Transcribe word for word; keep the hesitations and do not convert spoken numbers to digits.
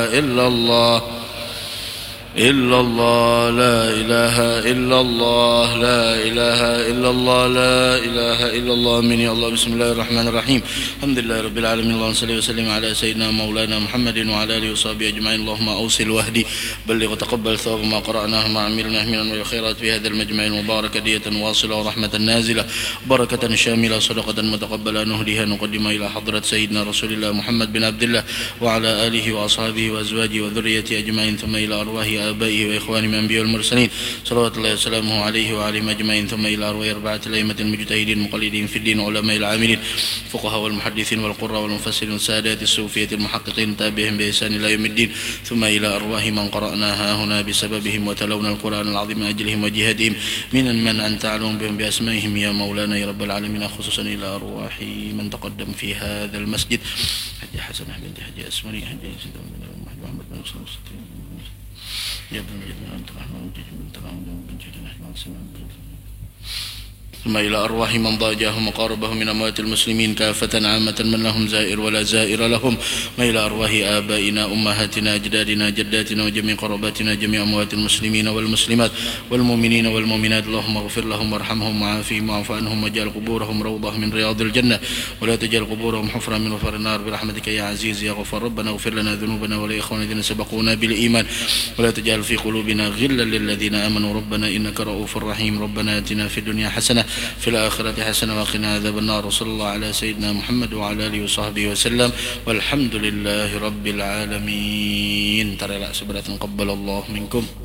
إلا الله إلا الله لا إله إلا الله لا إله إلا الله لا إله إلا الله من يا الله. بسم الله الرحمن الرحيم. الحمد لله رب العالمين. اللهم صل وسلم على سيدنا مولانا محمد وعلى آله وصحبه أجمعين. اللهم أوصل وهدي بلغ وتقبل ثواب ما قرأناه مع عملناه من الخيرات في هذا المجمع المبارك دية واصلة ورحمة نازلة بركة شاملة صدقة متقبلة نهديها نقدم إلى حضرة سيدنا رسول الله محمد بن عبد الله وعلى آله وأصحابه وأزواجه وذريته أجمعين، ثم إلى أرواح آبائه وإخوانه من الأنبياء والمرسلين صلوات الله وسلامه عليه وعليهم أجمعين، ثم إلى أرواح أربعة الأئمة المجتهدين المقلدين في الدين وعلماء العاملين الفقهاء والمحدثين والقراء والمفسرين والسادات الصوفية المحققين تابعهم بإحسان إلى يوم الدين، ثم إلى أرواح من قرأناها هنا بسببهم وتلونا القرآن العظيم من أجلهم وجهادهم من من أنت أعلم بهم بأسمائهم يا مولانا يا رب العالمين، خصوصا إلى أرواح من تقدم في هذا المسجد حج حسن بنت حج أسمري حج محمد بن صلى الله يا ابن الجنة أنت رحمن وجهك من تمام من جهة نحن سمعنا، ثم إلى أرواح من ضاجاهم وقاربهم من أموات المسلمين كافة عامة من لهم زائر ولا زائر لهم، وإلى أرواح آبائنا أمهاتنا أجدادنا جداتنا وجميع قراباتنا جميع أموات المسلمين والمسلمات والمؤمنين والمؤمنات. اللهم اغفر لهم وارحمهم وعافهم واعف عنهم واجعل قبورهم روضة من رياض الجنة ولا تجعل قبورهم حفرا من حفر النار برحمتك يا عزيز يا غفار. ربنا اغفر لنا ذنوبنا ولإخواننا الذين سبقونا بالإيمان ولا تجعل في قلوبنا غلا للذين آمنوا ربنا إنك رؤوف رحيم. ربنا آتنا في الدنيا حسنة في الآخرة حسنة وقنا عذاب النار. وصلى الله على سيدنا محمد وعلى آله وصحبه وسلم والحمد لله رب العالمين. ترى لا سبرة قبل الله منكم.